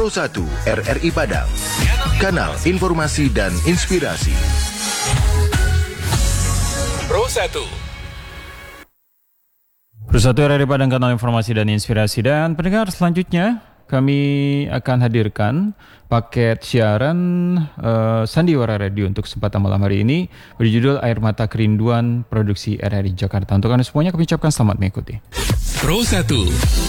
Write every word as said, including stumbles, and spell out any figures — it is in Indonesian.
Pro satu R R I Padang, kanal informasi dan inspirasi. Pro satu. Pro satu R R I Padang, kanal informasi dan inspirasi. Dan pendengar, selanjutnya kami akan hadirkan paket siaran uh, Sandiwara Radio untuk kesempatan malam hari ini berjudul Air Mata Kerinduan, produksi R R I Jakarta. Untuk Anda semuanya kami ucapkan selamat mengikuti. Pro satu.